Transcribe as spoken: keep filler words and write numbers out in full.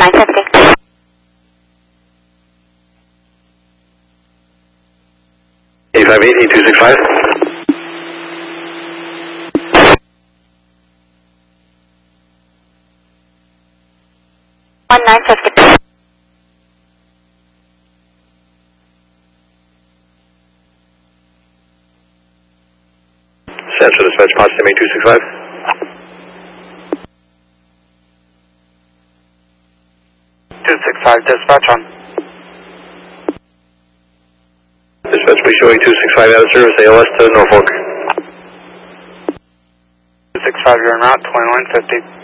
nine fifty. eight five eight, eight two six five. one nine fifty. Central Dispatch, Potsdam eight two six five. two six five, dispatch on. Dispatch, please show eight two six five out of service, A L S to Norfolk. two six five, you're en route, twenty-one fifty.